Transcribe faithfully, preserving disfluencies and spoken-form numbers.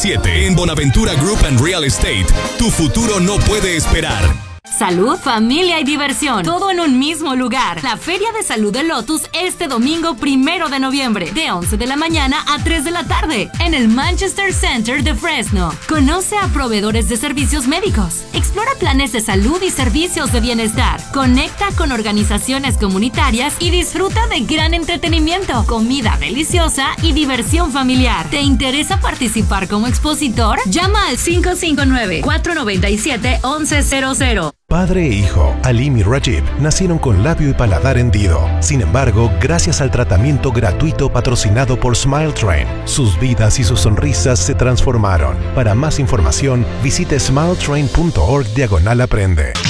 diecisiete. En Bonaventura Group and Real Estate, tu futuro no puede esperar. Salud, familia y diversión, todo en un mismo lugar. La Feria de Salud de Lotus este domingo primero de noviembre, de once de la mañana a tres de la tarde, en el Manchester Center de Fresno. Conoce a proveedores de servicios médicos, explora planes de salud y servicios de bienestar, conecta con organizaciones comunitarias y disfruta de gran entretenimiento, comida deliciosa y diversión familiar. ¿Te interesa participar como expositor? Llama al cinco cinco nueve, cuatro nueve siete, once cero cero. Padre e hijo, Alim y Rajib, nacieron con labio y paladar hendido. Sin embargo, gracias al tratamiento gratuito patrocinado por Smile Train, sus vidas y sus sonrisas se transformaron. Para más información, visite smiletrain punto org diagonal aprende.